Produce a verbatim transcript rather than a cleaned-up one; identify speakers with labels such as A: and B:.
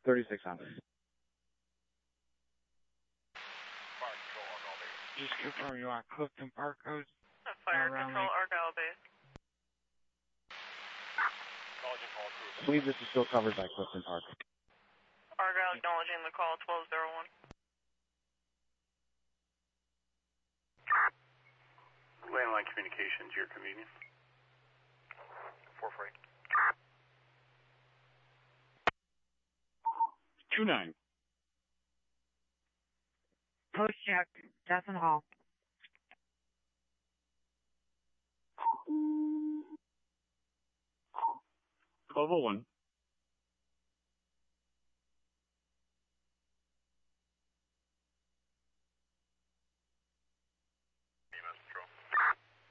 A: thirty-six hundred. Just confirm you want Clifton Park codes.
B: Fire Control, Argyle Base.
A: I believe this is still covered by Clifton Park.
B: Argyle acknowledging the call, twelve oh one.
C: Landline communications, your convenience. four four eight.
A: two nine.
D: Post check, Desson Hall.
A: twelve oh one.